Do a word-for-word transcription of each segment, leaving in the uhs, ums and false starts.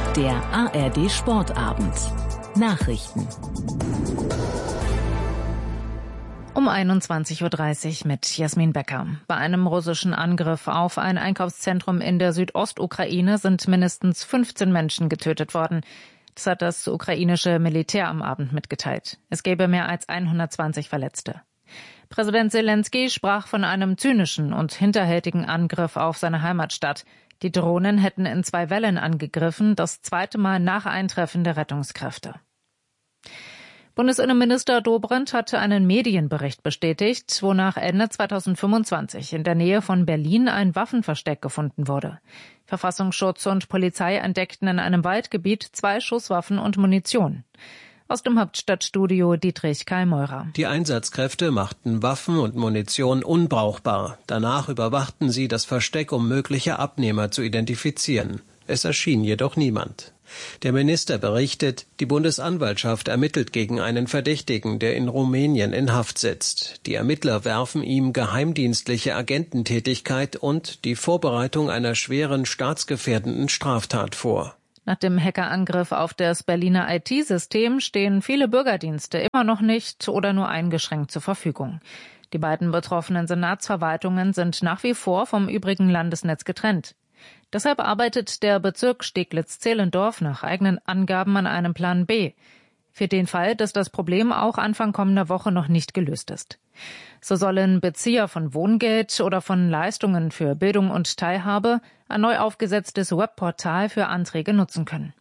Der A R D Sportabend. Nachrichten. Um einundzwanzig Uhr dreißig mit Jasmin Becker. Bei einem russischen Angriff auf ein Einkaufszentrum in der Südostukraine sind mindestens fünfzehn Menschen getötet worden. Das hat das ukrainische Militär am Abend mitgeteilt. Es gäbe mehr als hundertzwanzig Verletzte. Präsident Selenskyj sprach von einem zynischen und hinterhältigen Angriff auf seine Heimatstadt. Die Drohnen hätten in zwei Wellen angegriffen, das zweite Mal nach Eintreffen der Rettungskräfte. Bundesinnenminister Dobrindt hatte einen Medienbericht bestätigt, wonach Ende zweitausendfünfundzwanzig in der Nähe von Berlin ein Waffenversteck gefunden wurde. Verfassungsschutz und Polizei entdeckten in einem Waldgebiet zwei Schusswaffen und Munition. Aus dem Hauptstadtstudio Dietrich Kallmeurer. Die Einsatzkräfte machten Waffen und Munition unbrauchbar. Danach überwachten sie das Versteck, um mögliche Abnehmer zu identifizieren. Es erschien jedoch niemand. Der Minister berichtet, die Bundesanwaltschaft ermittelt gegen einen Verdächtigen, der in Rumänien in Haft sitzt. Die Ermittler werfen ihm geheimdienstliche Agententätigkeit und die Vorbereitung einer schweren staatsgefährdenden Straftat vor. Nach dem Hackerangriff auf das Berliner I T-System stehen viele Bürgerdienste immer noch nicht oder nur eingeschränkt zur Verfügung. Die beiden betroffenen Senatsverwaltungen sind nach wie vor vom übrigen Landesnetz getrennt. Deshalb arbeitet der Bezirk Steglitz-Zehlendorf nach eigenen Angaben an einem Plan B. Für den Fall, dass das Problem auch Anfang kommender Woche noch nicht gelöst ist. So sollen Bezieher von Wohngeld oder von Leistungen für Bildung und Teilhabe ein neu aufgesetztes Webportal für Anträge nutzen können.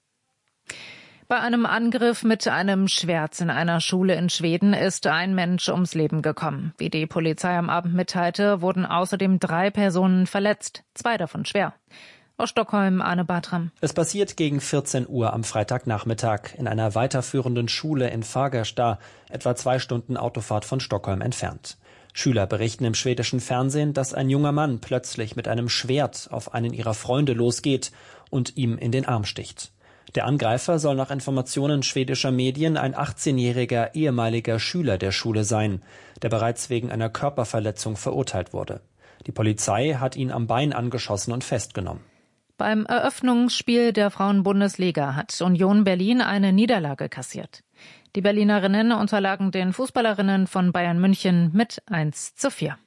Bei einem Angriff mit einem Schwert in einer Schule in Schweden ist ein Mensch ums Leben gekommen. Wie die Polizei am Abend mitteilte, wurden außerdem drei Personen verletzt, zwei davon schwer. Aus Stockholm, Arne Bartram. Es passiert gegen vierzehn Uhr am Freitagnachmittag in einer weiterführenden Schule in Fagersta, etwa zwei Stunden Autofahrt von Stockholm entfernt. Schüler berichten im schwedischen Fernsehen, dass ein junger Mann plötzlich mit einem Schwert auf einen ihrer Freunde losgeht und ihm in den Arm sticht. Der Angreifer soll nach Informationen schwedischer Medien ein achtzehnjähriger ehemaliger Schüler der Schule sein, der bereits wegen einer Körperverletzung verurteilt wurde. Die Polizei hat ihn am Bein angeschossen und festgenommen. Beim Eröffnungsspiel der Frauenbundesliga hat Union Berlin eine Niederlage kassiert. Die Berlinerinnen unterlagen den Fußballerinnen von Bayern München mit eins zu vier.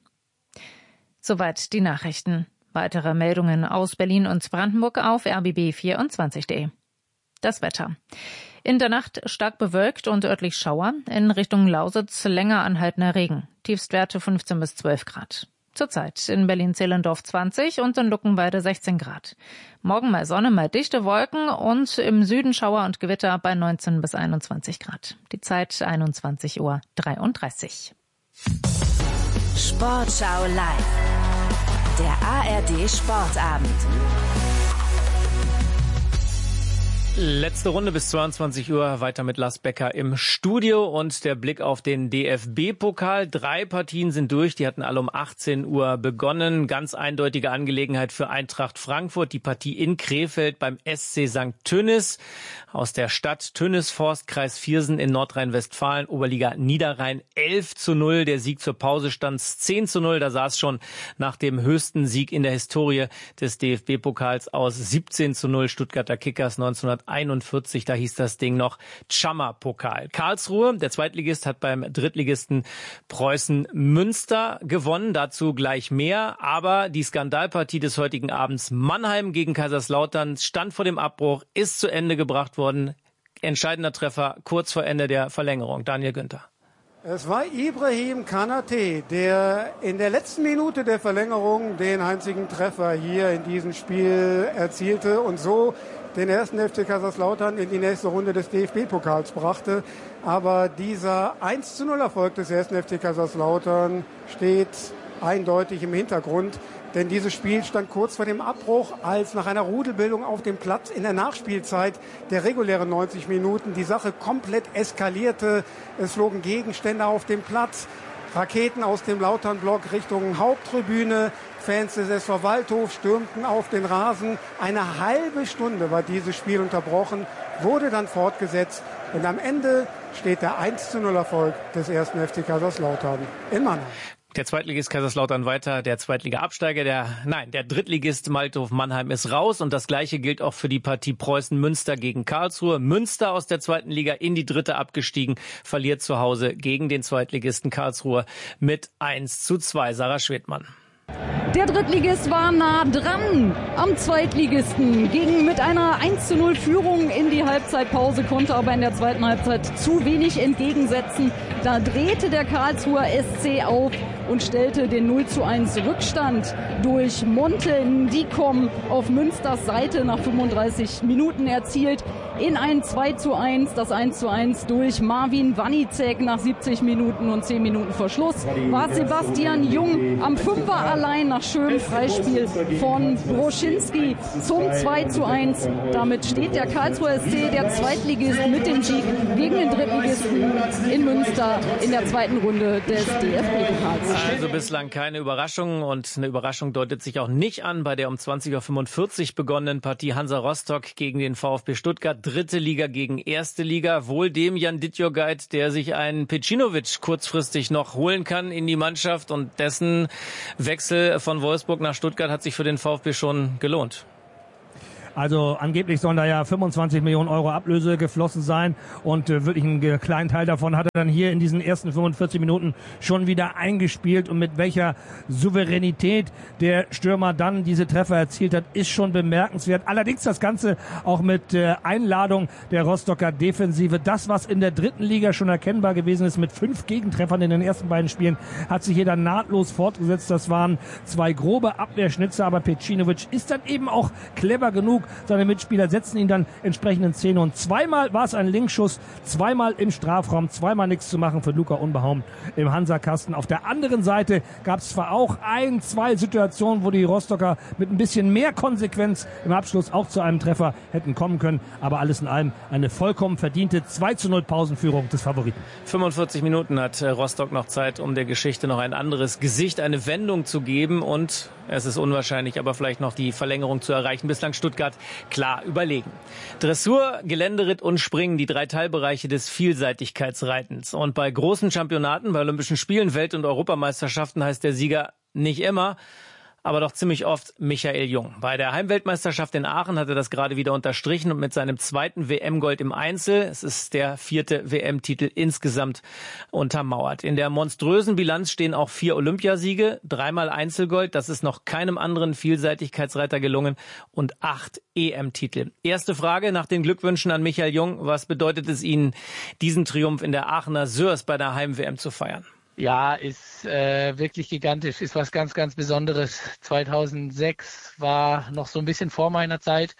Soweit die Nachrichten. Weitere Meldungen aus Berlin und Brandenburg auf r b b vierundzwanzig punkt de. Das Wetter. In der Nacht stark bewölkt und örtlich Schauer. In Richtung Lausitz länger anhaltender Regen. Tiefstwerte fünfzehn bis zwölf Grad. Zurzeit in Berlin-Zehlendorf zwanzig und in Luckenwalde sechzehn Grad. Morgen mal Sonne, mal dichte Wolken und im Süden Schauer und Gewitter bei neunzehn bis einundzwanzig Grad. Die Zeit einundzwanzig Uhr dreiunddreißig. Sportschau live. Der A R D Sportabend. Letzte Runde bis zweiundzwanzig Uhr, weiter mit Lars Becker im Studio und der Blick auf den D F B-Pokal. Drei Partien sind durch, die hatten alle um achtzehn Uhr begonnen. Ganz eindeutige Angelegenheit für Eintracht Frankfurt, die Partie in Krefeld beim S C Sankt Tönnis aus der Stadt Tönnisforst, Kreis Viersen in Nordrhein-Westfalen, Oberliga Niederrhein, elf zu null. Der Sieg zur Pause stand zehn zu null, da sah es schon nach dem höchsten Sieg in der Historie des D F B-Pokals aus. siebzehn zu null Stuttgarter Kickers neunzehnhunderteinundvierzig, da hieß das Ding noch Tschammer-Pokal. Karlsruhe, der Zweitligist, hat beim Drittligisten Preußen Münster gewonnen, dazu gleich mehr. Aber die Skandalpartie des heutigen Abends, Mannheim gegen Kaiserslautern, stand vor dem Abbruch, ist zu Ende gebracht worden. Entscheidender Treffer kurz vor Ende der Verlängerung. Daniel Günther. Es war Ibrahim Kanate, der in der letzten Minute der Verlängerung den einzigen Treffer hier in diesem Spiel erzielte und so den ersten F C Kaiserslautern in die nächste Runde des D F B-Pokals brachte. Aber dieser eins zu null Erfolg des ersten F C Kaiserslautern steht eindeutig im Hintergrund. Denn dieses Spiel stand kurz vor dem Abbruch, als nach einer Rudelbildung auf dem Platz in der Nachspielzeit der regulären neunzig Minuten die Sache komplett eskalierte. Es flogen Gegenstände auf dem Platz, Raketen aus dem Lautern-Block Richtung Haupttribüne. Fans des S V Waldhof stürmten auf den Rasen. Eine halbe Stunde war dieses Spiel unterbrochen, wurde dann fortgesetzt. Und am Ende steht der eins zu null Erfolg des ersten F C Kaiserslautern in Mannheim. Der Zweitligist Kaiserslautern weiter, der Zweitliga-Absteiger, der, nein, der Drittligist Waldhof Mannheim ist raus und das Gleiche gilt auch für die Partie Preußen-Münster gegen Karlsruhe. Münster aus der zweiten Liga in die dritte abgestiegen, verliert zu Hause gegen den Zweitligisten Karlsruhe mit eins zu zwei. Sarah Schwedmann. Der Drittligist war nah dran am Zweitligisten, ging mit einer eins zu null Führung in die Halbzeitpause, konnte aber in der zweiten Halbzeit zu wenig entgegensetzen. Da drehte der Karlsruher S C auf und stellte den null zu eins Rückstand durch Monte Ndikom auf Münsters Seite nach fünfunddreißig Minuten erzielt in ein zwei zu eins. Das eins zu eins durch Marvin Wanicek nach siebzig Minuten und zehn Minuten vor Schluss war Sebastian Jung am Fünfer allein nach schönem Freispiel von Broschinski zum zwei zu eins. Damit steht der Karlsruher S C, der Zweitligist, mit dem Sieg gegen den Drittligisten in Münster in der zweiten Runde des D F B-Pokals. Also bislang keine Überraschung und eine Überraschung deutet sich auch nicht an bei der um zwanzig Uhr fünfundvierzig begonnenen Partie Hansa Rostock gegen den VfB Stuttgart. Dritte Liga gegen erste Liga. Wohl dem Jan Dittjogait, der sich einen Pecinovic kurzfristig noch holen kann in die Mannschaft, und dessen Wechsel von Wolfsburg nach Stuttgart hat sich für den VfB schon gelohnt. Also angeblich sollen da ja fünfundzwanzig Millionen Euro Ablöse geflossen sein und äh, wirklich einen kleinen Teil davon hat er dann hier in diesen ersten fünfundvierzig Minuten schon wieder eingespielt, und mit welcher Souveränität der Stürmer dann diese Treffer erzielt hat, ist schon bemerkenswert. Allerdings das Ganze auch mit äh, Einladung der Rostocker Defensive. Das, was in der dritten Liga schon erkennbar gewesen ist mit fünf Gegentreffern in den ersten beiden Spielen, hat sich hier dann nahtlos fortgesetzt. Das waren zwei grobe Abwehrschnitzer, aber Pecinovic ist dann eben auch clever genug. Seine Mitspieler setzen ihn dann entsprechend in Szene, und zweimal war es ein Linksschuss, zweimal im Strafraum, zweimal nichts zu machen für Luca Unbehaum im Hansa-Kasten. Auf der anderen Seite gab es zwar auch ein, zwei Situationen, wo die Rostocker mit ein bisschen mehr Konsequenz im Abschluss auch zu einem Treffer hätten kommen können, aber alles in allem eine vollkommen verdiente zwei zu null Pausenführung des Favoriten. fünfundvierzig Minuten hat Rostock noch Zeit, um der Geschichte noch ein anderes Gesicht, eine Wendung zu geben, und es ist unwahrscheinlich, aber vielleicht noch die Verlängerung zu erreichen. Bislang Stuttgart klar überlegen. Dressur, Geländeritt und Springen, die drei Teilbereiche des Vielseitigkeitsreitens. Und bei großen Championaten, bei Olympischen Spielen, Welt- und Europameisterschaften heißt der Sieger nicht immer, aber doch ziemlich oft Michael Jung. Bei der Heimweltmeisterschaft in Aachen hat er das gerade wieder unterstrichen und mit seinem zweiten W M-Gold im Einzel, es ist der vierte W M-Titel insgesamt, untermauert. In der monströsen Bilanz stehen auch vier Olympiasiege, dreimal Einzelgold, das ist noch keinem anderen Vielseitigkeitsreiter gelungen, und acht E M-Titel. Erste Frage nach den Glückwünschen an Michael Jung: Was bedeutet es Ihnen, diesen Triumph in der Aachener Sörs bei der Heim-W M zu feiern? Ja, ist äh, wirklich gigantisch, ist was ganz, ganz Besonderes. zweitausendsechs war noch so ein bisschen vor meiner Zeit.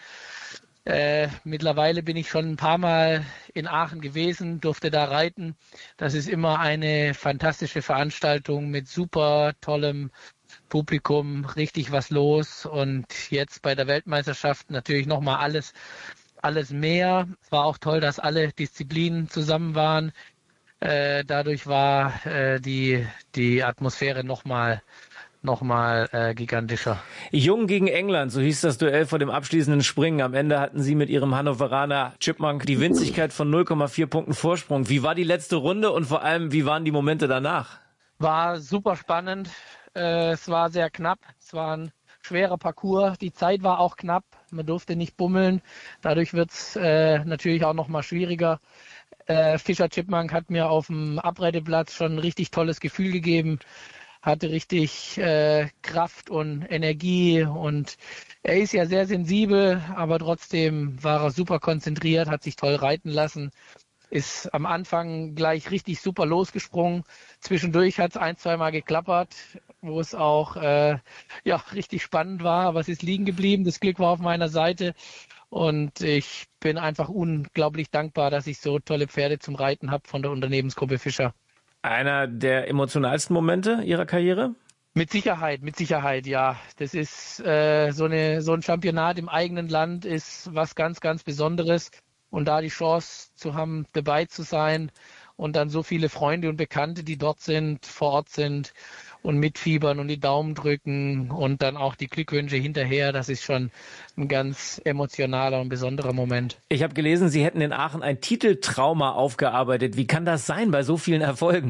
Äh, mittlerweile bin ich schon ein paar Mal in Aachen gewesen, durfte da reiten. Das ist immer eine fantastische Veranstaltung mit super tollem Publikum, richtig was los. Und jetzt bei der Weltmeisterschaft natürlich nochmal alles, alles mehr. Es war auch toll, dass alle Disziplinen zusammen waren. Äh, dadurch war äh, die, die Atmosphäre nochmal noch mal, äh, gigantischer. Jung gegen England, so hieß das Duell vor dem abschließenden Springen. Am Ende hatten sie mit ihrem Hannoveraner Chipmunk die Winzigkeit von null Komma vier Punkten Vorsprung. Wie war die letzte Runde und vor allem, wie waren die Momente danach? War super spannend. Äh, es war sehr knapp. Es war ein schwerer Parcours. Die Zeit war auch knapp. Man durfte nicht bummeln. Dadurch wird's äh, natürlich auch nochmal schwieriger. Äh, Fischer Chipmunk hat mir auf dem Abreiteplatz schon ein richtig tolles Gefühl gegeben, hatte richtig äh, Kraft und Energie, und er ist ja sehr sensibel, aber trotzdem war er super konzentriert, hat sich toll reiten lassen, ist am Anfang gleich richtig super losgesprungen. Zwischendurch hat es ein, zwei Mal geklappert, wo es auch äh, ja richtig spannend war, aber es ist liegen geblieben. Das Glück war auf meiner Seite. Und ich bin einfach unglaublich dankbar, dass ich so tolle Pferde zum Reiten habe von der Unternehmensgruppe Fischer. Einer der emotionalsten Momente Ihrer Karriere? Mit Sicherheit, mit Sicherheit, ja. Das ist äh, so eine so ein Championat im eigenen Land ist was ganz, ganz Besonderes. Und da die Chance zu haben, dabei zu sein und dann so viele Freunde und Bekannte, die dort sind, vor Ort sind und mitfiebern und die Daumen drücken und dann auch die Glückwünsche hinterher, das ist schon ein ganz emotionaler und besonderer Moment. Ich habe gelesen, Sie hätten in Aachen ein Titeltrauma aufgearbeitet. Wie kann das sein bei so vielen Erfolgen?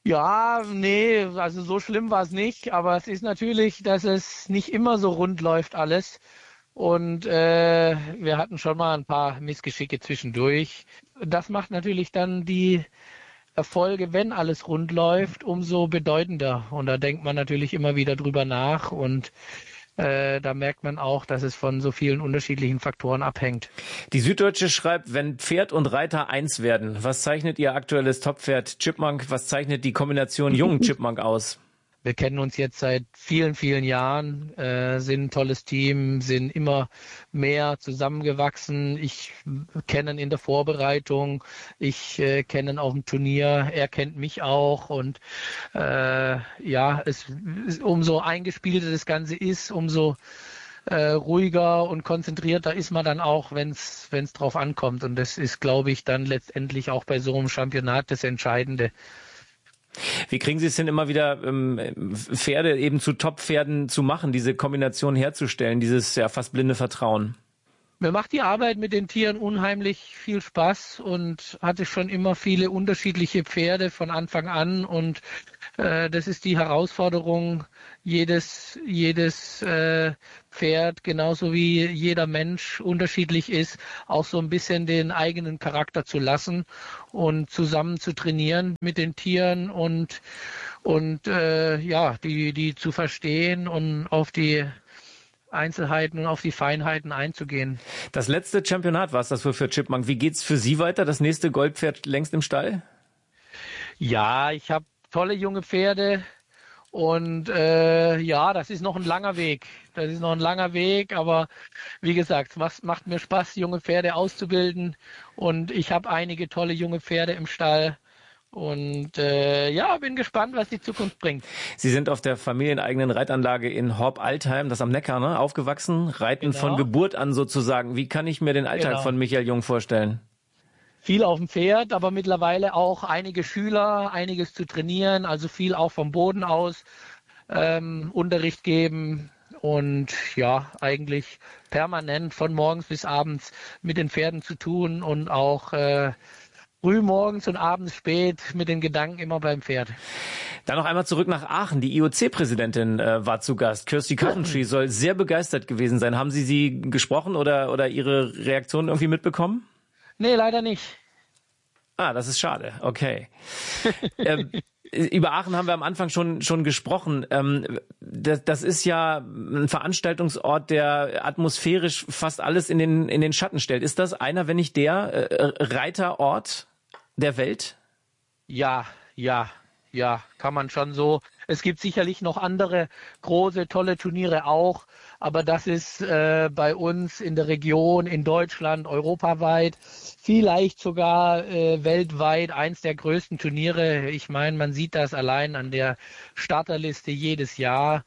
Ja, nee, also so schlimm war es nicht, aber es ist natürlich, dass es nicht immer so rund läuft alles. Und äh, wir hatten schon mal ein paar Missgeschicke zwischendurch. Das macht natürlich dann die Erfolge, wenn alles rund läuft, umso bedeutender. Und da denkt man natürlich immer wieder drüber nach und äh, da merkt man auch, dass es von so vielen unterschiedlichen Faktoren abhängt. Die Süddeutsche schreibt, wenn Pferd und Reiter eins werden, was zeichnet Ihr aktuelles Toppferd Chipmunk, was zeichnet die Kombination jungen Chipmunk aus? Wir kennen uns jetzt seit vielen, vielen Jahren, äh, sind ein tolles Team, sind immer mehr zusammengewachsen. Ich kenne ihn in der Vorbereitung, ich äh, kenne ihn auf dem Turnier, er kennt mich auch. Und äh, ja, es, umso eingespielter das Ganze ist, umso äh, ruhiger und konzentrierter ist man dann auch, wenn es wenn es drauf ankommt. Und das ist, glaube ich, dann letztendlich auch bei so einem Championat das Entscheidende. Wie kriegen Sie es denn immer wieder, ähm, Pferde eben zu Top-Pferden zu machen, diese Kombination herzustellen, dieses ja fast blinde Vertrauen? Mir macht die Arbeit mit den Tieren unheimlich viel Spaß und hatte schon immer viele unterschiedliche Pferde von Anfang an und äh, das ist die Herausforderung, jedes jedes äh, Pferd, genauso wie jeder Mensch unterschiedlich ist, auch so ein bisschen den eigenen Charakter zu lassen und zusammen zu trainieren mit den Tieren und und äh, ja, die die zu verstehen und auf die Einzelheiten und auf die Feinheiten einzugehen. Das letzte Championat war es das für, für Chipmunk. Wie geht's für Sie weiter? Das nächste Goldpferd längst im Stall? Ja, ich habe tolle junge Pferde und äh, ja, das ist noch ein langer Weg. Das ist noch ein langer Weg, aber wie gesagt, es macht, macht mir Spaß, junge Pferde auszubilden und ich habe einige tolle junge Pferde im Stall. Und äh, ja, bin gespannt, was die Zukunft bringt. Sie sind auf der familieneigenen Reitanlage in Horb-Altheim, das am Neckar, ne, aufgewachsen, reiten Genau. von Geburt an sozusagen. Wie kann ich mir den Alltag Genau. von Michael Jung vorstellen? Viel auf dem Pferd, aber mittlerweile auch einige Schüler, einiges zu trainieren, also viel auch vom Boden aus ähm, Unterricht geben und ja, eigentlich permanent von morgens bis abends mit den Pferden zu tun und auch äh, früh morgens und abends spät mit den Gedanken immer beim Pferd. Dann noch einmal zurück nach Aachen. Die I O C-Präsidentin äh, war zu Gast. Kirsty Coventry soll sehr begeistert gewesen sein. Haben Sie sie gesprochen oder, oder Ihre Reaktion irgendwie mitbekommen? Nee, leider nicht. Ah, das ist schade. Okay. ähm, über Aachen haben wir am Anfang schon schon gesprochen. Ähm, das, das ist ja ein Veranstaltungsort, der atmosphärisch fast alles in den in den Schatten stellt. Ist das einer, wenn nicht der äh, Reiterort der Welt? Ja, ja, ja, kann man schon so. Es gibt sicherlich noch andere große, tolle Turniere auch, aber das ist äh, bei uns in der Region, in Deutschland, europaweit, vielleicht sogar äh, weltweit eins der größten Turniere. Ich meine, man sieht das allein an der Starterliste jedes Jahr,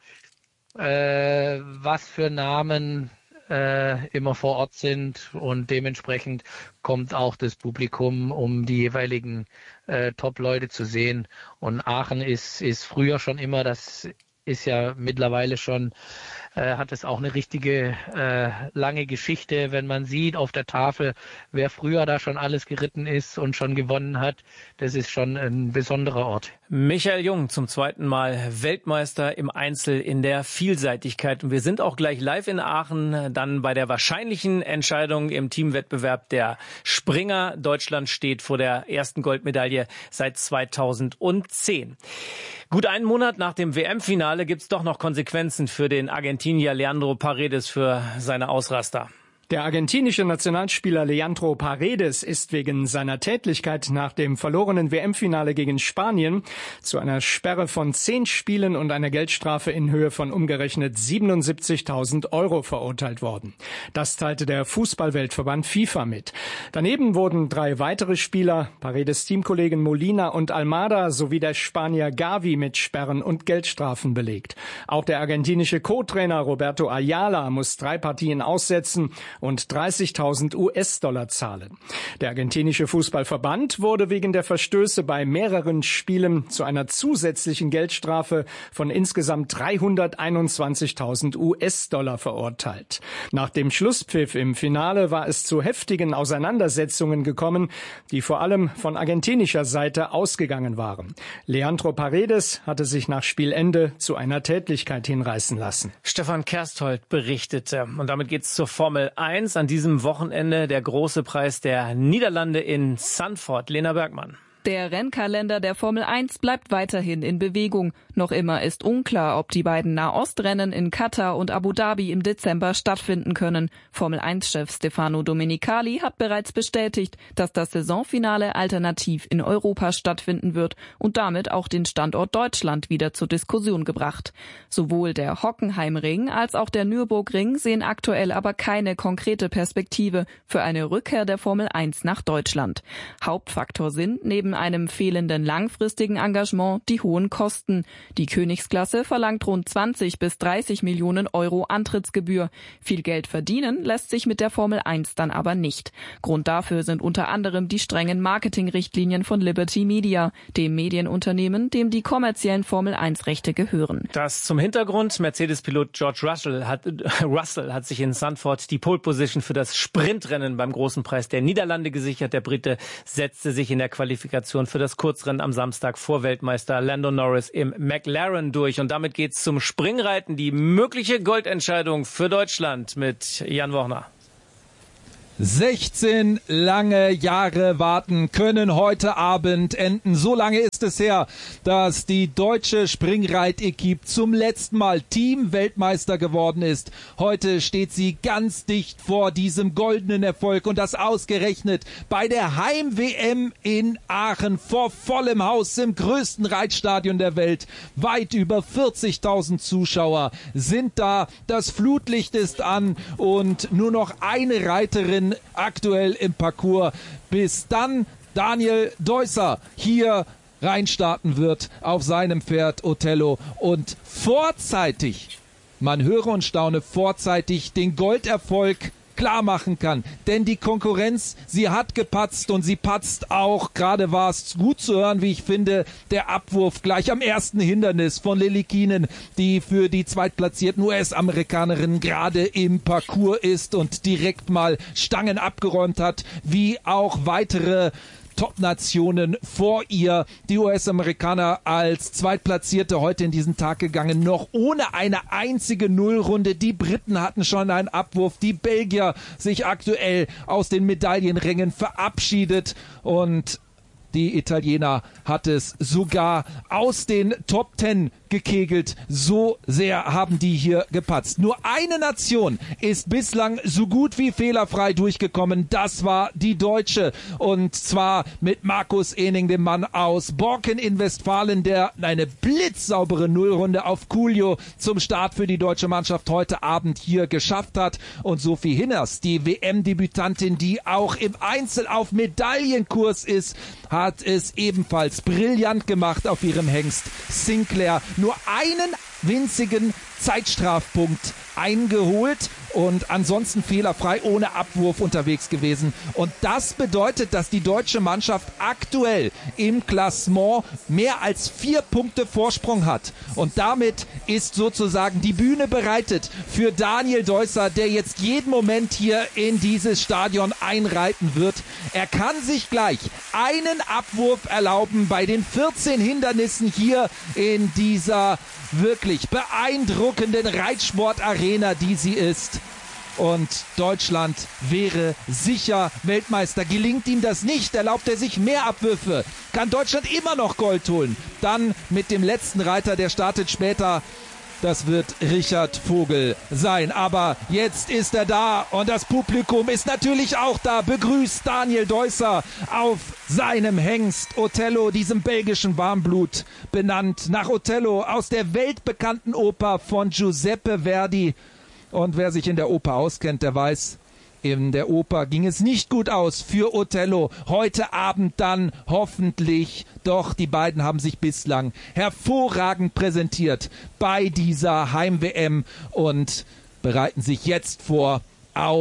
äh, was für Namen äh, immer vor Ort sind und dementsprechend kommt auch das Publikum, um die jeweiligen äh, Top-Leute zu sehen. Und Aachen ist, ist früher schon immer, das ist ja mittlerweile schon, äh, hat es auch eine richtige äh, lange Geschichte, wenn man sieht auf der Tafel, wer früher da schon alles geritten ist und schon gewonnen hat. Das ist schon ein besonderer Ort. Michael Jung zum zweiten Mal Weltmeister im Einzel in der Vielseitigkeit. Und wir sind auch gleich live in Aachen, dann bei der wahrscheinlichen Entscheidung im Teamwettbewerb der Springer. Deutschland steht vor der ersten Goldmedaille seit zweitausendzehn. Gut einen Monat nach dem W M-Finale gibt's doch noch Konsequenzen für den Argentinier Leandro Paredes für seine Ausraster. Der argentinische Nationalspieler Leandro Paredes ist wegen seiner Tätlichkeit nach dem verlorenen W M-Finale gegen Spanien zu einer Sperre von zehn Spielen und einer Geldstrafe in Höhe von umgerechnet siebenundsiebzigtausend Euro verurteilt worden. Das teilte der Fußballweltverband FIFA mit. Daneben wurden drei weitere Spieler, Paredes Teamkollegen Molina und Almada sowie der Spanier Gavi mit Sperren und Geldstrafen belegt. Auch der argentinische Co-Trainer Roberto Ayala muss drei Partien aussetzen und dreißigtausend US-Dollar zahlen. Der argentinische Fußballverband wurde wegen der Verstöße bei mehreren Spielen zu einer zusätzlichen Geldstrafe von insgesamt dreihunderteinundzwanzigtausend US-Dollar verurteilt. Nach dem Schlusspfiff im Finale war es zu heftigen Auseinandersetzungen gekommen, die vor allem von argentinischer Seite ausgegangen waren. Leandro Paredes hatte sich nach Spielende zu einer Tätlichkeit hinreißen lassen. Stefan Kersthold berichtete. Und damit geht's zur Formel eins. An diesem Wochenende der große Preis der Niederlande in Zandvoort. Lena Bergmann. Der Rennkalender der Formel eins bleibt weiterhin in Bewegung. Noch immer ist unklar, ob die beiden Nahostrennen in Katar und Abu Dhabi im Dezember stattfinden können. Formel eins Chef Stefano Domenicali hat bereits bestätigt, dass das Saisonfinale alternativ in Europa stattfinden wird und damit auch den Standort Deutschland wieder zur Diskussion gebracht. Sowohl der Hockenheimring als auch der Nürburgring sehen aktuell aber keine konkrete Perspektive für eine Rückkehr der Formel eins nach Deutschland. Hauptfaktor sind neben einem fehlenden langfristigen Engagement die hohen Kosten. Die Königsklasse verlangt rund zwanzig bis dreißig Millionen Euro Antrittsgebühr. Viel Geld verdienen lässt sich mit der Formel eins dann aber nicht. Grund dafür sind unter anderem die strengen Marketingrichtlinien von Liberty Media, dem Medienunternehmen, dem die kommerziellen Formel eins Rechte gehören. Das zum Hintergrund. Mercedes-Pilot George Russell hat, Russell hat sich in Zandvoort die Pole Position für das Sprintrennen beim Großen Preis der Niederlande gesichert. Der Brite setzte sich in der Qualifikation für das Kurzrennen am Samstag vor Weltmeister Lando Norris im McLaren durch. Und damit geht's zum Springreiten. Die mögliche Goldentscheidung für Deutschland mit Jan Wochner. sechzehn lange Jahre warten können heute Abend enden. So lange ist es her, dass die deutsche Springreit-Equipe zum letzten Mal Team-Weltmeister geworden ist. Heute steht sie ganz dicht vor diesem goldenen Erfolg und das ausgerechnet bei der Heim-W M in Aachen vor vollem Haus im größten Reitstadion der Welt. Weit über vierzigtausend Zuschauer sind da. Das Flutlicht ist an und nur noch eine Reiterin aktuell im Parcours, bis dann Daniel Deusser hier reinstarten wird auf seinem Pferd Othello und vorzeitig, man höre und staune, vorzeitig den Golderfolg klar machen kann. Denn die Konkurrenz, sie hat gepatzt und sie patzt auch. Gerade war es gut zu hören, wie ich finde, der Abwurf gleich am ersten Hindernis von Lily Keenan, die für die zweitplatzierten U S-Amerikanerin gerade im Parcours ist und direkt mal Stangen abgeräumt hat, wie auch weitere Top-Nationen vor ihr. Die U S-Amerikaner als Zweitplatzierte heute in diesen Tag gegangen, noch ohne eine einzige Nullrunde. Die Briten hatten schon einen Abwurf. Die Belgier sich aktuell aus den Medaillenrängen verabschiedet und die Italiener hat es sogar aus den Top Ten gekegelt. So sehr haben die hier gepatzt. Nur eine Nation ist bislang so gut wie fehlerfrei durchgekommen. Das war die Deutsche. Und zwar mit Markus Ening, dem Mann aus Borken in Westfalen, der eine blitzsaubere Nullrunde auf Cuglio zum Start für die deutsche Mannschaft heute Abend hier geschafft hat. Und Sophie Hinners, die W M-Debütantin, die auch im Einzel auf Medaillenkurs ist, hat es ebenfalls brillant gemacht auf ihrem Hengst Sinclair. Nur einen winzigen Zeitstrafpunkt eingeholt und ansonsten fehlerfrei ohne Abwurf unterwegs gewesen. Und das bedeutet, dass die deutsche Mannschaft aktuell im Klassement mehr als vier Punkte Vorsprung hat. Und damit ist sozusagen die Bühne bereitet für Daniel Deusser, der jetzt jeden Moment hier in dieses Stadion einreiten wird. Er kann sich gleich einen Abwurf erlauben bei den vierzehn Hindernissen hier in dieser wirklich beeindruckenden Reitsportarena, die sie ist. Und Deutschland wäre sicher Weltmeister. Gelingt ihm das nicht, erlaubt er sich mehr Abwürfe, kann Deutschland immer noch Gold holen. Dann mit dem letzten Reiter, der startet später. Das wird Richard Vogel sein. Aber jetzt ist er da und das Publikum ist natürlich auch da. Begrüßt Daniel Deusser auf seinem Hengst Othello, diesem belgischen Warmblut, benannt nach Othello aus der weltbekannten Oper von Giuseppe Verdi. Und wer sich in der Oper auskennt, der weiß, in der Oper ging es nicht gut aus für Othello. Heute Abend dann hoffentlich. Doch die beiden haben sich bislang hervorragend präsentiert bei dieser Heim-W M und bereiten sich jetzt vor auf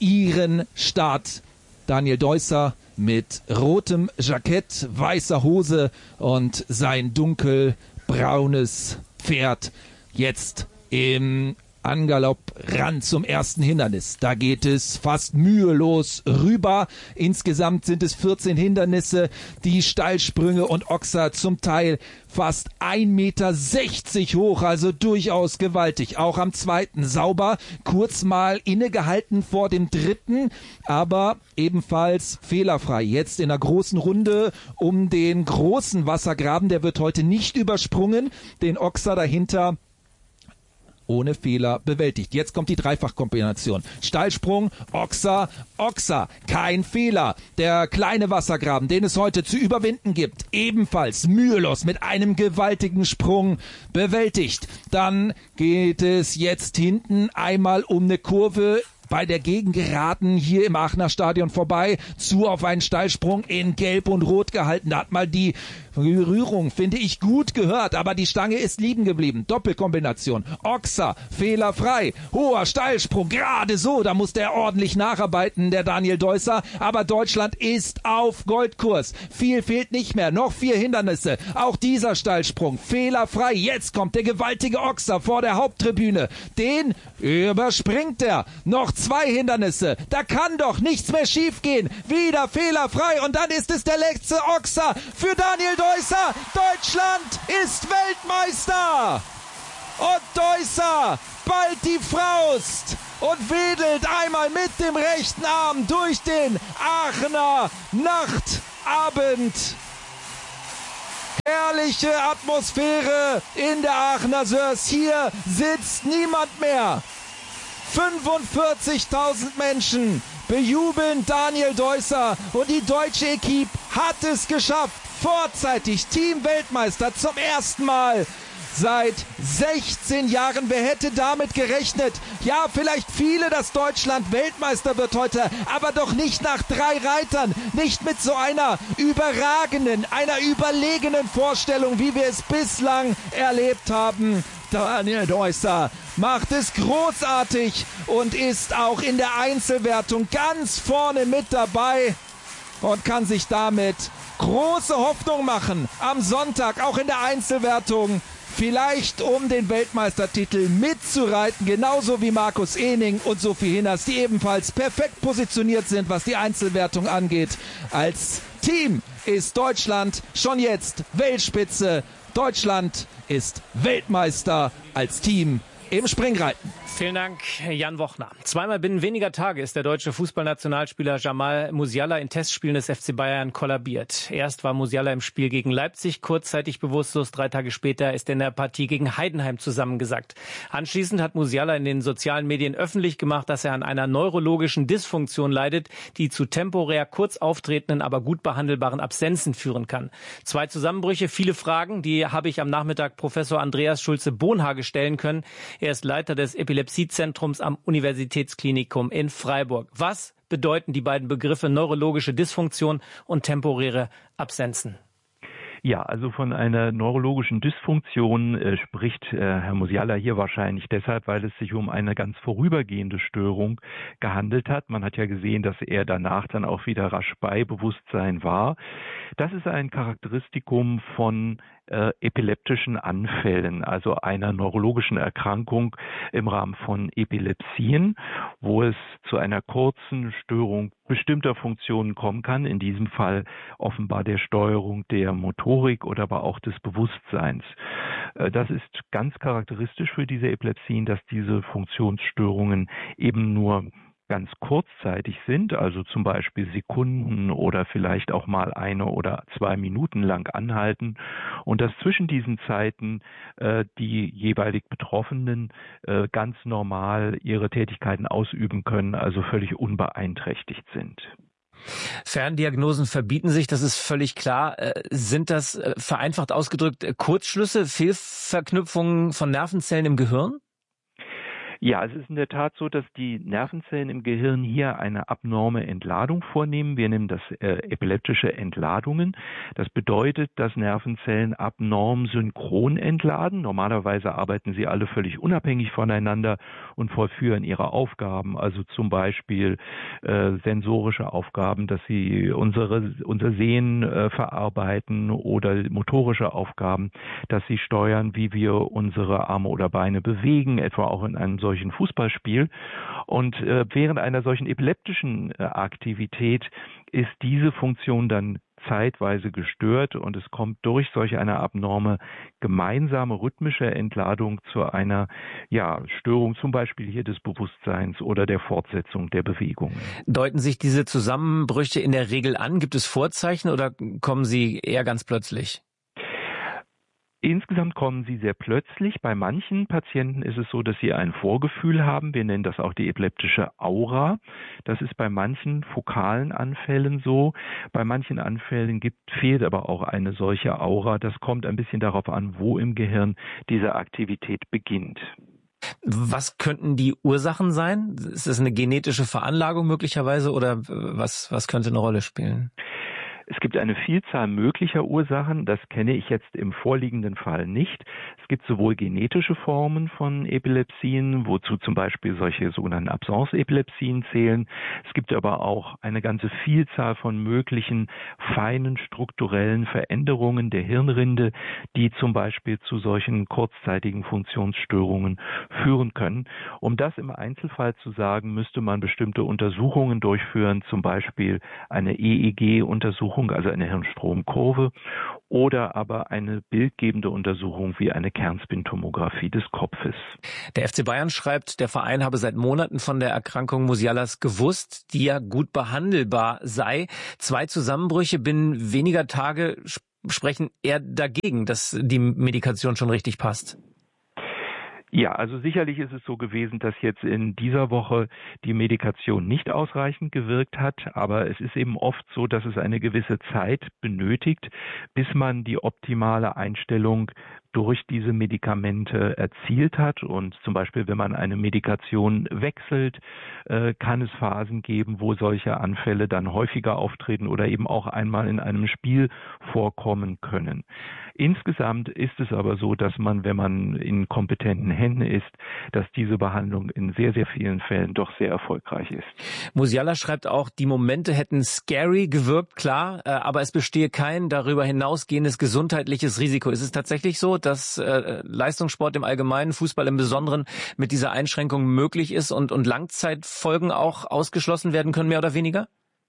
ihren Start. Daniel Deusser mit rotem Jackett, weißer Hose und sein dunkelbraunes Pferd jetzt im Angalopp ran zum ersten Hindernis. Da geht es fast mühelos rüber. Insgesamt sind es vierzehn Hindernisse. Die Steilsprünge und Ochser zum Teil fast ein Meter sechzig hoch, also durchaus gewaltig. Auch am zweiten sauber, kurz mal innegehalten vor dem dritten, aber ebenfalls fehlerfrei. Jetzt in der großen Runde um den großen Wassergraben, der wird heute nicht übersprungen. Den Ochser dahinter ohne Fehler bewältigt. Jetzt kommt die Dreifachkombination. Steilsprung, Ochser, Ochser, kein Fehler. Der kleine Wassergraben, den es heute zu überwinden gibt, ebenfalls mühelos mit einem gewaltigen Sprung bewältigt. Dann geht es jetzt hinten einmal um eine Kurve bei der Gegengeraden hier im Aachener Stadion vorbei, zu auf einen Steilsprung in Gelb und Rot gehalten. Da hat mal die Berührung, finde ich, gut gehört, aber die Stange ist liegen geblieben. Doppelkombination. Ochser, fehlerfrei. Hoher Steilsprung, gerade so. Da muss der ordentlich nacharbeiten, der Daniel Deusser. Aber Deutschland ist auf Goldkurs. Viel fehlt nicht mehr. Noch vier Hindernisse. Auch dieser Steilsprung, fehlerfrei. Jetzt kommt der gewaltige Ochser vor der Haupttribüne. Den überspringt er. Noch zwei Hindernisse. Da kann doch nichts mehr schiefgehen. Wieder fehlerfrei. Und dann ist es der letzte Ochser für Daniel Deusser. Deutschland ist Weltmeister. Und Deusser ballt die Faust und wedelt einmal mit dem rechten Arm durch den Aachener Nachtabend. Herrliche Atmosphäre in der Aachener Sörs. Hier sitzt niemand mehr. fünfundvierzigtausend Menschen bejubeln Daniel Deusser und die deutsche Equipe hat es geschafft. Vorzeitig Teamweltmeister zum ersten Mal seit sechzehn Jahren. Wer hätte damit gerechnet? Ja, vielleicht viele, dass Deutschland Weltmeister wird heute, aber doch nicht nach drei Reitern, nicht mit so einer überragenden, einer überlegenen Vorstellung, wie wir es bislang erlebt haben. Daniel Deusser macht es großartig und ist auch in der Einzelwertung ganz vorne mit dabei und kann sich damit große Hoffnung machen am Sonntag, auch in der Einzelwertung, vielleicht um den Weltmeistertitel mitzureiten, genauso wie Markus Ehning und Sophie Hinners, die ebenfalls perfekt positioniert sind, was die Einzelwertung angeht. Als Team ist Deutschland schon jetzt Weltspitze. Deutschland ist Weltmeister als Team im Springreiten. Vielen Dank, Jan Wochner. Zweimal binnen weniger Tage ist der deutsche Fußballnationalspieler Jamal Musiala in Testspielen des F C Bayern kollabiert. Erst war Musiala im Spiel gegen Leipzig kurzzeitig bewusstlos. Drei Tage später ist er in der Partie gegen Heidenheim zusammengesackt. Anschließend hat Musiala in den sozialen Medien öffentlich gemacht, dass er an einer neurologischen Dysfunktion leidet, die zu temporär kurz auftretenden, aber gut behandelbaren Absenzen führen kann. Zwei Zusammenbrüche, viele Fragen, die habe ich am Nachmittag Professor Andreas Schulze-Bonhage stellen können. Er ist Leiter des Epilepsiezentrums am Universitätsklinikum in Freiburg. Was bedeuten die beiden Begriffe neurologische Dysfunktion und temporäre Absenzen? Ja, also von einer neurologischen Dysfunktion äh, spricht äh, Herr Musiala hier wahrscheinlich deshalb, weil es sich um eine ganz vorübergehende Störung gehandelt hat. Man hat ja gesehen, dass er danach dann auch wieder rasch bei Bewusstsein war. Das ist ein Charakteristikum von äh, epileptischen Anfällen, also einer neurologischen Erkrankung im Rahmen von Epilepsien, wo es zu einer kurzen Störung bestimmter Funktionen kommen kann, in diesem Fall offenbar der Steuerung der Motorik oder aber auch des Bewusstseins. Das ist ganz charakteristisch für diese Epilepsien, dass diese Funktionsstörungen eben nur ganz kurzzeitig sind, also zum Beispiel Sekunden oder vielleicht auch mal eine oder zwei Minuten lang anhalten und dass zwischen diesen Zeiten äh, die jeweilig Betroffenen äh, ganz normal ihre Tätigkeiten ausüben können, also völlig unbeeinträchtigt sind. Ferndiagnosen verbieten sich, das ist völlig klar. Sind das vereinfacht ausgedrückt Kurzschlüsse, Fehlverknüpfungen von Nervenzellen im Gehirn? Ja, es ist in der Tat so, dass die Nervenzellen im Gehirn hier eine abnorme Entladung vornehmen. Wir nennen das äh, epileptische Entladungen. Das bedeutet, dass Nervenzellen abnorm synchron entladen. Normalerweise arbeiten sie alle völlig unabhängig voneinander und vollführen ihre Aufgaben, also zum Beispiel äh, sensorische Aufgaben, dass sie unsere, unser Sehen äh, verarbeiten, oder motorische Aufgaben, dass sie steuern, wie wir unsere Arme oder Beine bewegen, etwa auch in einem solchen Fußballspiel. Und äh, während einer solchen epileptischen äh, Aktivität ist diese Funktion dann zeitweise gestört und es kommt durch solch eine abnorme gemeinsame rhythmische Entladung zu einer ja, Störung, zum Beispiel hier des Bewusstseins oder der Fortsetzung der Bewegung. Deuten sich diese Zusammenbrüche in der Regel an? Gibt es Vorzeichen oder kommen sie eher ganz plötzlich? Insgesamt kommen sie sehr plötzlich. Bei manchen Patienten ist es so, dass sie ein Vorgefühl haben. Wir nennen das auch die epileptische Aura. Das ist bei manchen fokalen Anfällen so. Bei manchen Anfällen gibt, fehlt aber auch eine solche Aura. Das kommt ein bisschen darauf an, wo im Gehirn diese Aktivität beginnt. Was könnten die Ursachen sein? Ist das eine genetische Veranlagung möglicherweise oder was, was könnte eine Rolle spielen? Es gibt eine Vielzahl möglicher Ursachen, das kenne ich jetzt im vorliegenden Fall nicht. Es gibt sowohl genetische Formen von Epilepsien, wozu zum Beispiel solche sogenannten Absence-Epilepsien zählen. Es gibt aber auch eine ganze Vielzahl von möglichen feinen strukturellen Veränderungen der Hirnrinde, die zum Beispiel zu solchen kurzzeitigen Funktionsstörungen führen können. Um das im Einzelfall zu sagen, müsste man bestimmte Untersuchungen durchführen, zum Beispiel eine E E G-Untersuchung, also eine Hirnstromkurve, oder aber eine bildgebende Untersuchung wie eine Kernspintomographie des Kopfes. Der F C Bayern schreibt, der Verein habe seit Monaten von der Erkrankung Musialas gewusst, die ja gut behandelbar sei. Zwei Zusammenbrüche binnen weniger Tage sprechen eher dagegen, dass die Medikation schon richtig passt. Ja, also sicherlich ist es so gewesen, dass jetzt in dieser Woche die Medikation nicht ausreichend gewirkt hat, aber es ist eben oft so, dass es eine gewisse Zeit benötigt, bis man die optimale Einstellung durch diese Medikamente erzielt hat. Und zum Beispiel, wenn man eine Medikation wechselt, äh, kann es Phasen geben, wo solche Anfälle dann häufiger auftreten oder eben auch einmal in einem Spiel vorkommen können. Insgesamt ist es aber so, dass man, wenn man in kompetenten Händen ist, dass diese Behandlung in sehr, sehr vielen Fällen doch sehr erfolgreich ist. Musiala schreibt auch, die Momente hätten scary gewirkt, klar, aber es bestehe kein darüber hinausgehendes gesundheitliches Risiko. Ist es tatsächlich so, dass äh, Leistungssport im Allgemeinen, Fußball im Besonderen mit dieser Einschränkung möglich ist und, und Langzeitfolgen auch ausgeschlossen werden können, mehr oder weniger?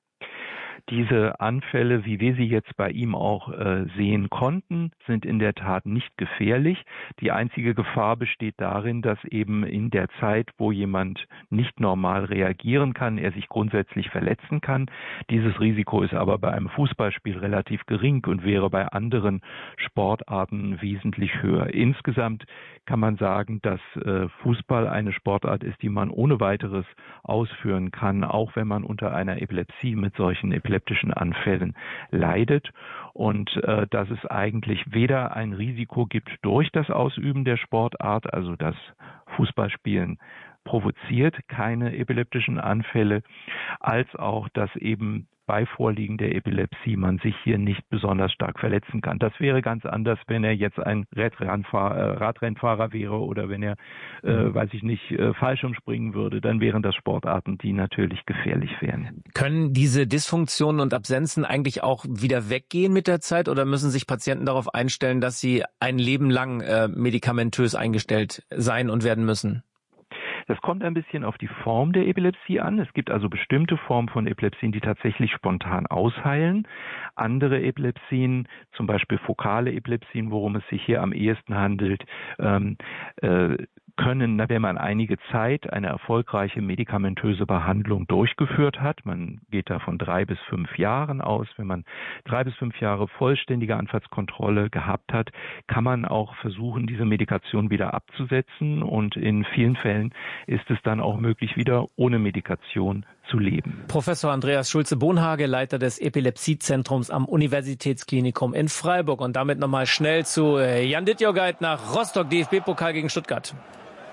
Diese Anfälle, wie wir sie jetzt bei ihm auch äh, sehen konnten, sind in der Tat nicht gefährlich. Die einzige Gefahr besteht darin, dass eben in der Zeit, wo jemand nicht normal reagieren kann, er sich grundsätzlich verletzen kann. Dieses Risiko ist aber bei einem Fußballspiel relativ gering und wäre bei anderen Sportarten wesentlich höher. Insgesamt kann man sagen, dass äh, Fußball eine Sportart ist, die man ohne weiteres ausführen kann, auch wenn man unter einer Epilepsie mit solchen epileptischen Anfällen leidet und äh, dass es eigentlich weder ein Risiko gibt durch das Ausüben der Sportart, also das Fußballspielen provoziert keine epileptischen Anfälle, als auch, dass eben bei Vorliegen der Epilepsie man sich hier nicht besonders stark verletzen kann. Das wäre ganz anders, wenn er jetzt ein Radrennfahrer, Radrennfahrer wäre oder wenn er, äh, weiß ich nicht, äh, Fallschirm springen würde. Dann wären das Sportarten, die natürlich gefährlich wären. Können diese Dysfunktionen und Absenzen eigentlich auch wieder weggehen mit der Zeit oder müssen sich Patienten darauf einstellen, dass sie ein Leben lang äh, medikamentös eingestellt sein und werden müssen? Das kommt ein bisschen auf die Form der Epilepsie an. Es gibt also bestimmte Formen von Epilepsien, die tatsächlich spontan ausheilen. Andere Epilepsien, zum Beispiel fokale Epilepsien, worum es sich hier am ehesten handelt, ähm, äh, können, wenn man einige Zeit eine erfolgreiche medikamentöse Behandlung durchgeführt hat, man geht da von drei bis fünf Jahren aus, wenn man drei bis fünf Jahre vollständige Anfallskontrolle gehabt hat, kann man auch versuchen, diese Medikation wieder abzusetzen und in vielen Fällen ist es dann auch möglich, wieder ohne Medikation zu leben. Professor Andreas Schulze-Bonhage, Leiter des Epilepsiezentrums am Universitätsklinikum in Freiburg. Und damit nochmal schnell zu Jan Dittjogait nach Rostock, D F B-Pokal gegen Stuttgart.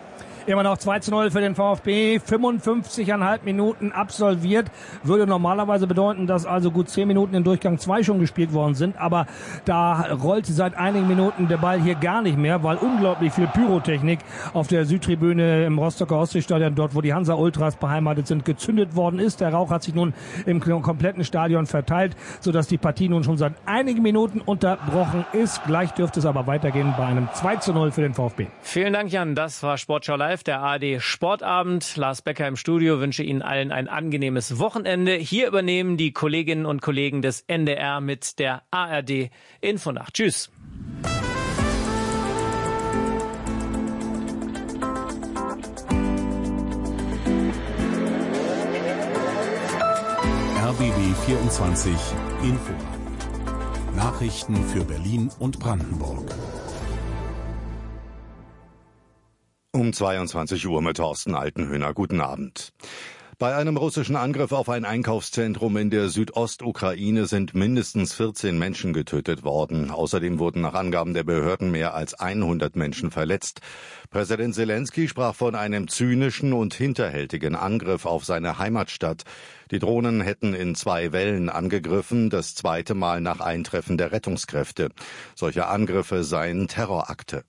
Immer noch zwei zu null für den VfB, fünfundfünfzig Komma fünf Minuten absolviert. Würde normalerweise bedeuten, dass also gut zehn Minuten in Durchgang zwei schon gespielt worden sind. Aber da rollt seit einigen Minuten der Ball hier gar nicht mehr, weil unglaublich viel Pyrotechnik auf der Südtribüne im Rostocker Ostseestadion, dort wo die Hansa-Ultras beheimatet sind, gezündet worden ist. Der Rauch hat sich nun im kompletten Stadion verteilt, sodass die Partie nun schon seit einigen Minuten unterbrochen ist. Gleich dürfte es aber weitergehen bei einem zwei zu null für den VfB. Vielen Dank, Jan. Das war Sportschau Live, der A R D Sportabend. Lars Becker im Studio, wünsche Ihnen allen ein angenehmes Wochenende. Hier übernehmen die Kolleginnen und Kollegen des N D R mit der A R D Infonacht. Tschüss. R B B vierundzwanzig Info. Nachrichten für Berlin und Brandenburg. Um zweiundzwanzig Uhr mit Thorsten Altenhöhner. Guten Abend. Bei einem russischen Angriff auf ein Einkaufszentrum in der Südostukraine sind mindestens vierzehn Menschen getötet worden. Außerdem wurden nach Angaben der Behörden mehr als hundert Menschen verletzt. Präsident Selenskyj sprach von einem zynischen und hinterhältigen Angriff auf seine Heimatstadt. Die Drohnen hätten in zwei Wellen angegriffen, das zweite Mal nach Eintreffen der Rettungskräfte. Solche Angriffe seien Terrorakte.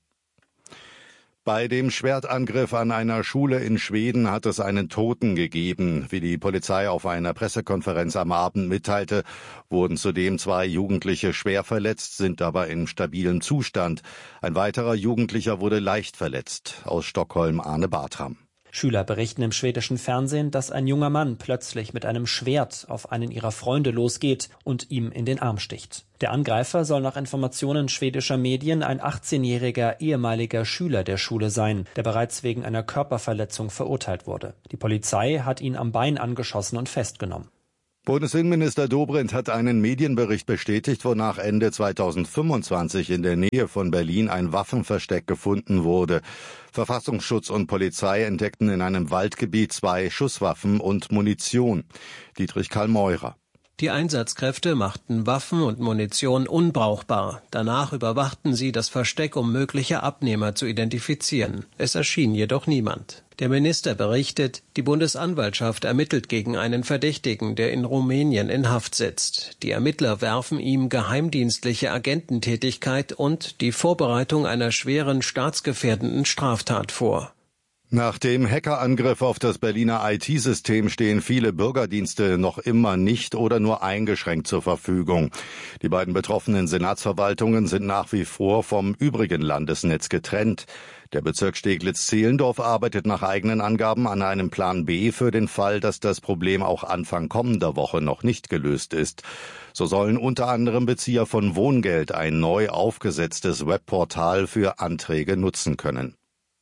Bei dem Schwertangriff an einer Schule in Schweden hat es einen Toten gegeben. Wie die Polizei auf einer Pressekonferenz am Abend mitteilte, wurden zudem zwei Jugendliche schwer verletzt, sind aber in stabilem Zustand. Ein weiterer Jugendlicher wurde leicht verletzt. Aus Stockholm Arne Bartram. Schüler berichten im schwedischen Fernsehen, dass ein junger Mann plötzlich mit einem Schwert auf einen ihrer Freunde losgeht und ihm in den Arm sticht. Der Angreifer soll nach Informationen schwedischer Medien ein achtzehnjähriger ehemaliger Schüler der Schule sein, der bereits wegen einer Körperverletzung verurteilt wurde. Die Polizei hat ihn am Bein angeschossen und festgenommen. Bundesinnenminister Dobrindt hat einen Medienbericht bestätigt, wonach Ende zweitausendfünfundzwanzig in der Nähe von Berlin ein Waffenversteck gefunden wurde. Verfassungsschutz und Polizei entdeckten in einem Waldgebiet zwei Schusswaffen und Munition. Dietrich Karl Meurer. Die Einsatzkräfte machten Waffen und Munition unbrauchbar. Danach überwachten sie das Versteck, um mögliche Abnehmer zu identifizieren. Es erschien jedoch niemand. Der Minister berichtet, die Bundesanwaltschaft ermittelt gegen einen Verdächtigen, der in Rumänien in Haft sitzt. Die Ermittler werfen ihm geheimdienstliche Agententätigkeit und die Vorbereitung einer schweren staatsgefährdenden Straftat vor. Nach dem Hackerangriff auf das Berliner I T-System stehen viele Bürgerdienste noch immer nicht oder nur eingeschränkt zur Verfügung. Die beiden betroffenen Senatsverwaltungen sind nach wie vor vom übrigen Landesnetz getrennt. Der Bezirk Steglitz-Zehlendorf arbeitet nach eigenen Angaben an einem Plan B für den Fall, dass das Problem auch Anfang kommender Woche noch nicht gelöst ist. So sollen unter anderem Bezieher von Wohngeld ein neu aufgesetztes Webportal für Anträge nutzen können.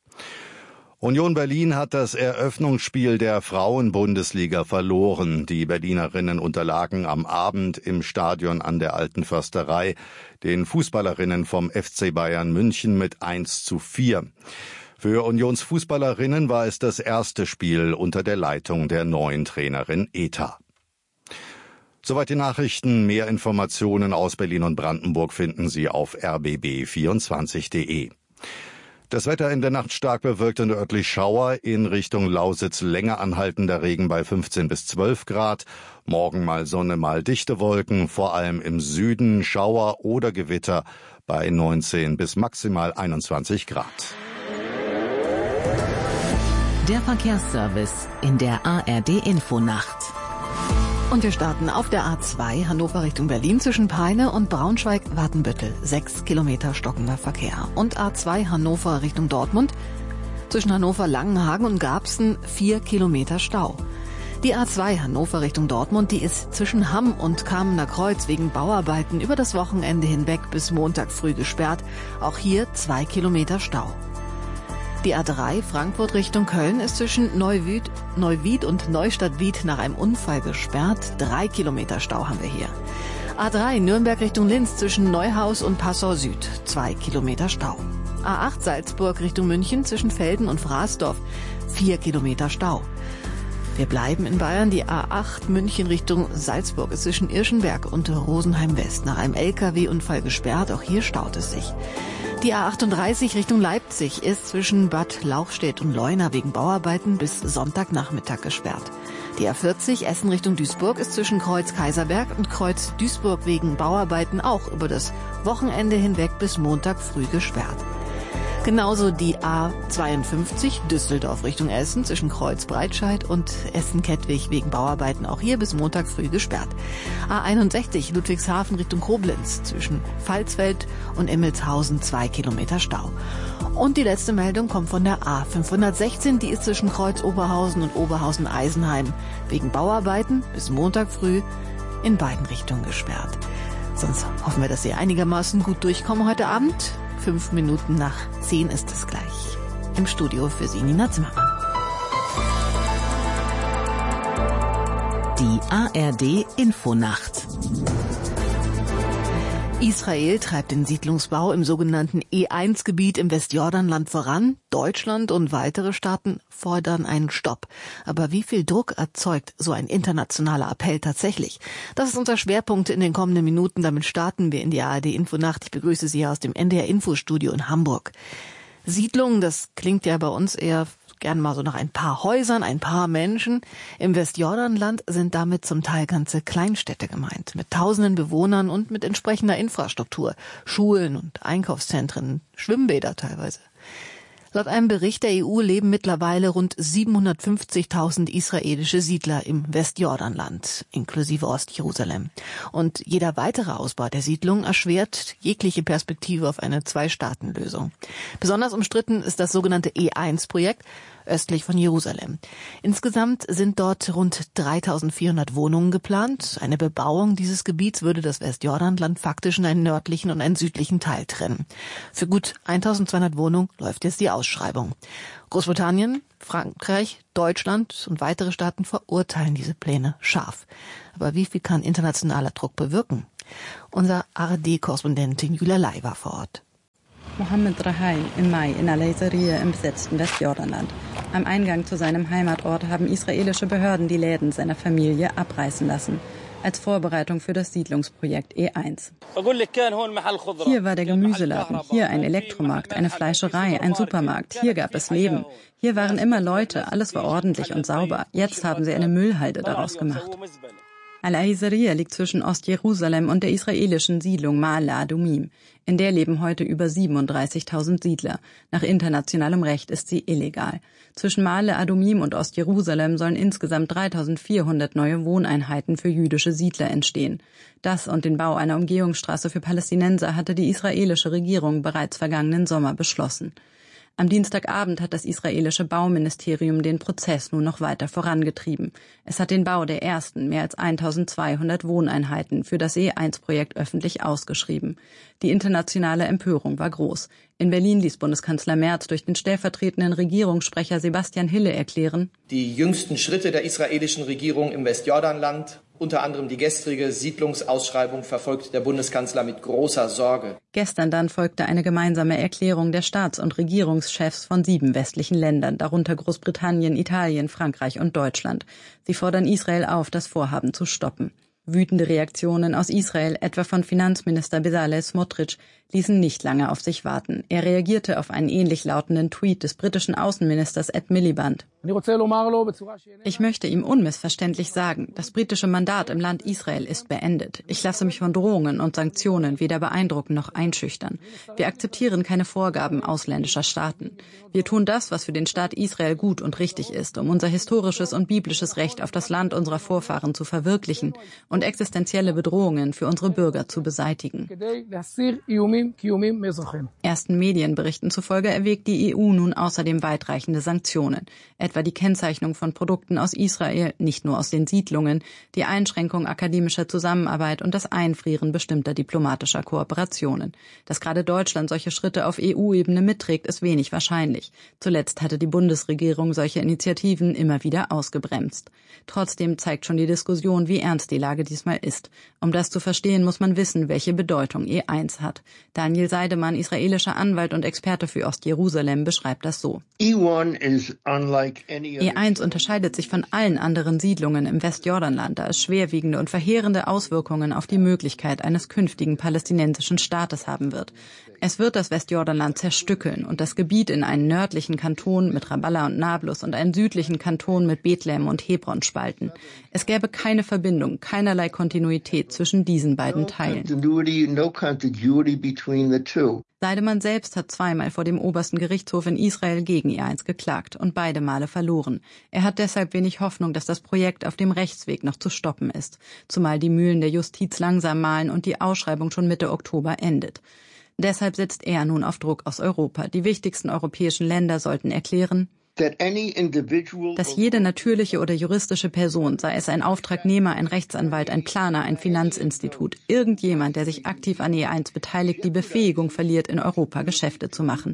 Union Berlin hat das Eröffnungsspiel der Frauen-Bundesliga verloren. Die Berlinerinnen unterlagen am Abend im Stadion an der Alten Försterei den Fußballerinnen vom F C Bayern München mit eins zu vier. Für Unions Fußballerinnen war es das erste Spiel unter der Leitung der neuen Trainerin Eta. Soweit die Nachrichten. Mehr Informationen aus Berlin und Brandenburg finden Sie auf r b b vierundzwanzig punkt de. Das Wetter in der Nacht stark bewölkt und örtlich Schauer, in Richtung Lausitz länger anhaltender Regen bei fünfzehn bis zwölf Grad. Morgen mal Sonne, mal dichte Wolken, vor allem im Süden Schauer oder Gewitter bei neunzehn bis maximal einundzwanzig Grad. Der Verkehrsservice in der A R D Infonacht. Und wir starten auf der A zwei Hannover Richtung Berlin zwischen Peine und Braunschweig-Watenbüttel. Sechs Kilometer stockender Verkehr. Und A zwei Hannover Richtung Dortmund zwischen Hannover-Langenhagen und Garbsen vier Kilometer Stau. Die A zwei Hannover Richtung Dortmund, die ist zwischen Hamm und Kamener Kreuz wegen Bauarbeiten über das Wochenende hinweg bis Montag früh gesperrt. Auch hier zwei Kilometer Stau. Die A drei Frankfurt Richtung Köln ist zwischen Neuwied, Neuwied und Neustadt-Wied nach einem Unfall gesperrt. Drei Kilometer Stau haben wir hier. A drei Nürnberg Richtung Linz zwischen Neuhaus und Passau Süd. Zwei Kilometer Stau. A acht Salzburg Richtung München zwischen Velden und Fraßdorf. Vier Kilometer Stau. Wir bleiben in Bayern. Die A acht München Richtung Salzburg ist zwischen Irschenberg und Rosenheim West nach einem L K W-Unfall gesperrt. Auch hier staut es sich. Die A achtunddreißig Richtung Leipzig ist zwischen Bad Lauchstädt und Leuna wegen Bauarbeiten bis Sonntagnachmittag gesperrt. Die A vierzig Essen Richtung Duisburg ist zwischen Kreuz Kaiserberg und Kreuz Duisburg wegen Bauarbeiten auch über das Wochenende hinweg bis Montag früh gesperrt. Genauso die A zweiundfünfzig Düsseldorf Richtung Essen zwischen Kreuz Breitscheid und Essen-Kettwig wegen Bauarbeiten auch hier bis Montag früh gesperrt. A einundsechzig Ludwigshafen Richtung Koblenz zwischen Pfalzfeld und Immelshausen zwei Kilometer Stau. Und die letzte Meldung kommt von der A fünfhundertsechzehn, die ist zwischen Kreuz Oberhausen und Oberhausen-Eisenheim wegen Bauarbeiten bis Montag früh in beiden Richtungen gesperrt. Sonst hoffen wir, dass Sie einigermaßen gut durchkommen heute Abend. Fünf Minuten nach zehn ist es gleich. Im Studio für Sie Nina Zimmermann. Die A R D Infonacht. Israel treibt den Siedlungsbau im sogenannten E eins Gebiet im Westjordanland voran. Deutschland und weitere Staaten fordern einen Stopp. Aber wie viel Druck erzeugt so ein internationaler Appell tatsächlich? Das ist unser Schwerpunkt in den kommenden Minuten. Damit starten wir in die A R D Infonacht. Ich begrüße Sie aus dem N D R Infostudio in Hamburg. Siedlung, das klingt ja bei uns eher gern mal so nach ein paar Häusern, ein paar Menschen. Im Westjordanland sind damit zum Teil ganze Kleinstädte gemeint, mit tausenden Bewohnern und mit entsprechender Infrastruktur, Schulen und Einkaufszentren, Schwimmbäder teilweise. Laut einem Bericht der E U leben mittlerweile rund siebenhundertfünfzigtausend israelische Siedler im Westjordanland, inklusive Ostjerusalem. Und jeder weitere Ausbau der Siedlung erschwert jegliche Perspektive auf eine Zwei-Staaten-Lösung. Besonders umstritten ist das sogenannte E eins Projekt östlich von Jerusalem. Insgesamt sind dort rund dreitausendvierhundert Wohnungen geplant. Eine Bebauung dieses Gebiets würde das Westjordanland faktisch in einen nördlichen und einen südlichen Teil trennen. Für gut eintausendzweihundert Wohnungen läuft jetzt die Ausschreibung. Großbritannien, Frankreich, Deutschland und weitere Staaten verurteilen diese Pläne scharf. Aber wie viel kann internationaler Druck bewirken? Unser A R D-Korrespondentin Julia Lai war vor Ort. Mohammed Rahai im Mai in Al-Aizariya im besetzten Westjordanland. Am Eingang zu seinem Heimatort haben israelische Behörden die Läden seiner Familie abreißen lassen, als Vorbereitung für das Siedlungsprojekt E eins. Hier war der Gemüseladen, hier ein Elektromarkt, eine Fleischerei, ein Supermarkt, hier gab es Leben. Hier waren immer Leute, alles war ordentlich und sauber. Jetzt haben sie eine Müllhalde daraus gemacht. Al-Aizariya liegt zwischen Ostjerusalem und der israelischen Siedlung Ma'ale Adumim. In der leben heute über siebenunddreißigtausend Siedler. Nach internationalem Recht ist sie illegal. Zwischen Ma'ale Adumim und Ostjerusalem sollen insgesamt dreitausendvierhundert neue Wohneinheiten für jüdische Siedler entstehen. Das und den Bau einer Umgehungsstraße für Palästinenser hatte die israelische Regierung bereits vergangenen Sommer beschlossen. Am Dienstagabend hat das israelische Bauministerium den Prozess nun noch weiter vorangetrieben. Es hat den Bau der ersten mehr als eintausendzweihundert Wohneinheiten für das E eins Projekt öffentlich ausgeschrieben. Die internationale Empörung war groß. In Berlin ließ Bundeskanzler Merz durch den stellvertretenden Regierungssprecher Sebastian Hille erklären: Die jüngsten Schritte der israelischen Regierung im Westjordanland, unter anderem die gestrige Siedlungsausschreibung, verfolgt der Bundeskanzler mit großer Sorge. Gestern dann folgte eine gemeinsame Erklärung der Staats- und Regierungschefs von sieben westlichen Ländern, darunter Großbritannien, Italien, Frankreich und Deutschland. Sie fordern Israel auf, das Vorhaben zu stoppen. Wütende Reaktionen aus Israel, etwa von Finanzminister Bezalel Smotrich, ließen nicht lange auf sich warten. Er reagierte auf einen ähnlich lautenden Tweet des britischen Außenministers Ed Miliband. Ich möchte ihm unmissverständlich sagen, das britische Mandat im Land Israel ist beendet. Ich lasse mich von Drohungen und Sanktionen weder beeindrucken noch einschüchtern. Wir akzeptieren keine Vorgaben ausländischer Staaten. Wir tun das, was für den Staat Israel gut und richtig ist, um unser historisches und biblisches Recht auf das Land unserer Vorfahren zu verwirklichen und existenzielle Bedrohungen für unsere Bürger zu beseitigen. Ersten Medienberichten zufolge erwägt die E U nun außerdem weitreichende Sanktionen, etwa die Kennzeichnung von Produkten aus Israel, nicht nur aus den Siedlungen, die Einschränkung akademischer Zusammenarbeit und das Einfrieren bestimmter diplomatischer Kooperationen. Dass gerade Deutschland solche Schritte auf E U-Ebene mitträgt, ist wenig wahrscheinlich. Zuletzt hatte die Bundesregierung solche Initiativen immer wieder ausgebremst. Trotzdem zeigt schon die Diskussion, wie ernst die Lage Frage diesmal ist. Um das zu verstehen, muss man wissen, welche Bedeutung E eins hat. Daniel Seidemann, israelischer Anwalt und Experte für Ostjerusalem, beschreibt das so. E eins unterscheidet sich von allen anderen Siedlungen im Westjordanland, da es schwerwiegende und verheerende Auswirkungen auf die Möglichkeit eines künftigen palästinensischen Staates haben wird. Es wird das Westjordanland zerstückeln und das Gebiet in einen nördlichen Kanton mit Ramallah und Nablus und einen südlichen Kanton mit Bethlehem und Hebron spalten. Es gäbe keine Verbindung, keinerlei Kontinuität zwischen diesen beiden Teilen. Seidemann selbst hat zweimal vor dem obersten Gerichtshof in Israel gegen E eins geklagt und beide Male verloren. Er hat deshalb wenig Hoffnung, dass das Projekt auf dem Rechtsweg noch zu stoppen ist, zumal die Mühlen der Justiz langsam mahlen und die Ausschreibung schon Mitte Oktober endet. Deshalb setzt er nun auf Druck aus Europa. Die wichtigsten europäischen Länder sollten erklären, dass jede natürliche oder juristische Person, sei es ein Auftragnehmer, ein Rechtsanwalt, ein Planer, ein Finanzinstitut, irgendjemand, der sich aktiv an E eins beteiligt, die Befähigung verliert, in Europa Geschäfte zu machen.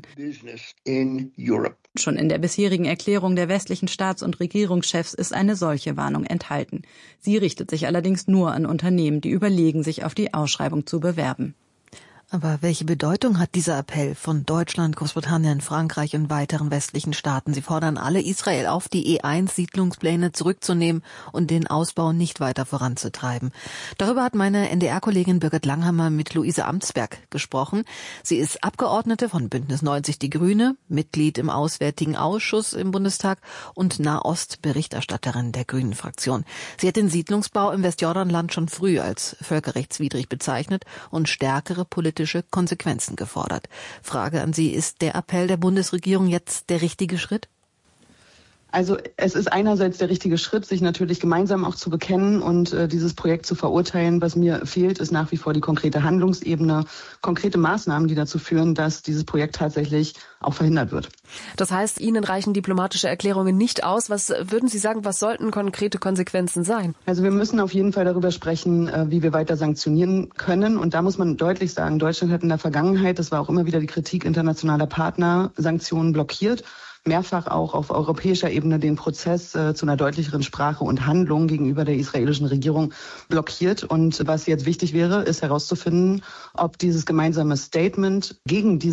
Schon in der bisherigen Erklärung der westlichen Staats- und Regierungschefs ist eine solche Warnung enthalten. Sie richtet sich allerdings nur an Unternehmen, die überlegen, sich auf die Ausschreibung zu bewerben. Aber welche Bedeutung hat dieser Appell von Deutschland, Großbritannien, Frankreich und weiteren westlichen Staaten? Sie fordern alle Israel auf, die E eins Siedlungspläne zurückzunehmen und den Ausbau nicht weiter voranzutreiben. Darüber hat meine N D R-Kollegin Birgit Langhammer mit Luise Amtsberg gesprochen. Sie ist Abgeordnete von Bündnis neunzig Die Grüne, Mitglied im Auswärtigen Ausschuss im Bundestag und Nahost-Berichterstatterin der Grünen-Fraktion. Sie hat den Siedlungsbau im Westjordanland schon früh als völkerrechtswidrig bezeichnet und stärkere politische Konsequenzen gefordert. Frage an Sie, ist der Appell der Bundesregierung jetzt der richtige Schritt? Also es ist einerseits der richtige Schritt, sich natürlich gemeinsam auch zu bekennen und äh, dieses Projekt zu verurteilen. Was mir fehlt, ist nach wie vor die konkrete Handlungsebene, konkrete Maßnahmen, die dazu führen, dass dieses Projekt tatsächlich auch verhindert wird. Das heißt, Ihnen reichen diplomatische Erklärungen nicht aus. Was würden Sie sagen, was sollten konkrete Konsequenzen sein? Also wir müssen auf jeden Fall darüber sprechen, äh, wie wir weiter sanktionieren können. Und da muss man deutlich sagen, Deutschland hat in der Vergangenheit, das war auch immer wieder die Kritik internationaler Partner, Sanktionen blockiert. Mehrfach auch auf europäischer Ebene den Prozess äh, zu einer deutlicheren Sprache und Handlung gegenüber der israelischen Regierung blockiert. Und was jetzt wichtig wäre, ist herauszufinden, ob dieses gemeinsame Statement gegen diese